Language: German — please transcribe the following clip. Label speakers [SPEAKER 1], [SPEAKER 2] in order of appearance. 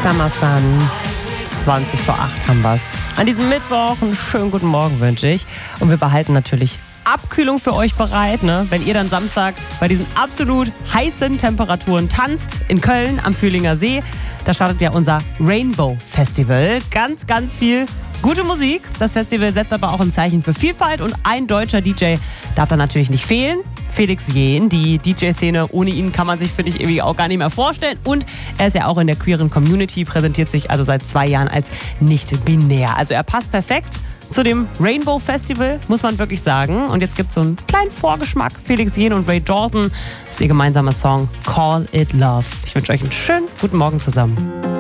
[SPEAKER 1] Summer Sun. 20 vor 8 haben wir's. An diesem Mittwoch einen schönen guten Morgen wünsche ich. Und wir behalten natürlich Abkühlung für euch bereit, ne? Wenn ihr dann Samstag bei diesen absolut heißen Temperaturen tanzt in Köln am Fühlinger See. Da startet ja unser Rainbow Festival. Ganz, ganz viel gute Musik. Das Festival setzt aber auch ein Zeichen für Vielfalt und ein deutscher DJ darf da natürlich nicht fehlen. Felix Jähn. Die DJ-Szene, ohne ihn kann man sich, finde ich, irgendwie auch gar nicht mehr vorstellen. Und er ist ja auch in der queeren Community, präsentiert sich also seit 2 Jahren als nicht-binär. Also er passt perfekt zu dem Rainbow Festival, muss man wirklich sagen. Und jetzt gibt es so einen kleinen Vorgeschmack. Felix Jähn und Ray Dalton. Das ist ihr gemeinsamer Song Call It Love. Ich wünsche euch einen schönen guten Morgen zusammen.